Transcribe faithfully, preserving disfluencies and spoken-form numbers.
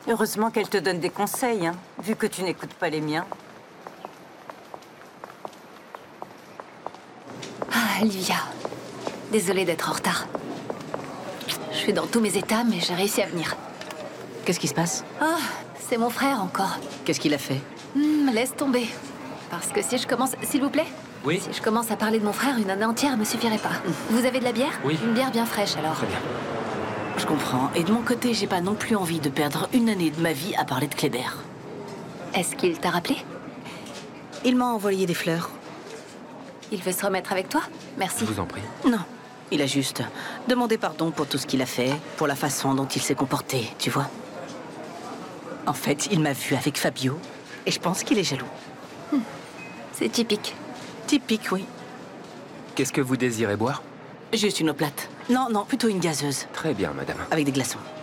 Heureusement qu'elle te donne des conseils, hein, vu que tu n'écoutes pas les miens. Ah, Olivia. Désolée d'être en retard. Je suis dans tous mes états, mais j'ai réussi à venir. Qu'est-ce qui se passe? Ah, c'est mon frère encore. Qu'est-ce qu'il a fait? Hmm, laisse tomber. Parce que si je commence... S'il vous plaît? Oui. Si je commence à parler de mon frère, une année entière me suffirait pas. Vous avez de la bière? Oui. Une bière bien fraîche, alors. Très bien. Je comprends. Et de mon côté, j'ai pas non plus envie de perdre une année de ma vie à parler de Kléber. Est-ce qu'il t'a rappelé? Il m'a envoyé des fleurs. Il veut se remettre avec toi? Merci. Je vous en prie. Non. Il a juste demandé pardon pour tout ce qu'il a fait, pour la façon dont il s'est comporté, tu vois. En fait, il m'a vu avec Fabio, et je pense qu'il est jaloux. Hmm. C'est typique. Typique, oui. Qu'est-ce que vous désirez boire? Juste une eau plate. Non, non, plutôt une gazeuse, Très bien, madame. avec des glaçons.